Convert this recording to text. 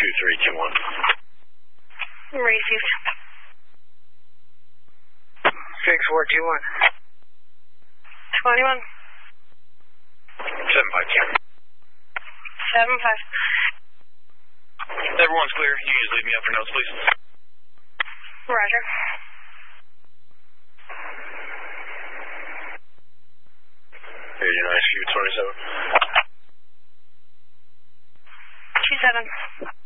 Received. 6421. 21. 75. 75. Everyone's clear. You just leave me up for notes, please. Roger. Here, you nice. 27. 27.